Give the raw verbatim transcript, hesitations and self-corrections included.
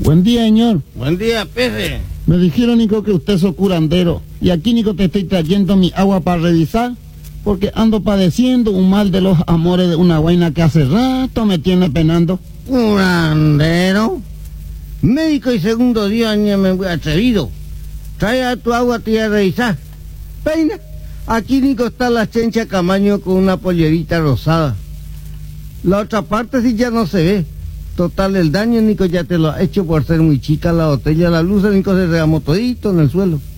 Buen día, señor. Buen día, peje. Me dijeron, Nico, que usted es curandero. Y aquí, Nico, te estoy trayendo mi agua para revisar, porque ando padeciendo un mal de los amores de una vaina que hace rato me tiene penando. ¿Curandero? Médico y segundo día, ni me voy atrevido. Trae a tu agua, te voy a revisar. Peina. Aquí, Nico, está la chencha Camaño con una pollerita rosada. La otra parte sí ya no se ve. Total, el daño, Nico, ya te lo ha hecho por ser muy chica la botella. La luz, Nico, se regamó todito en el suelo.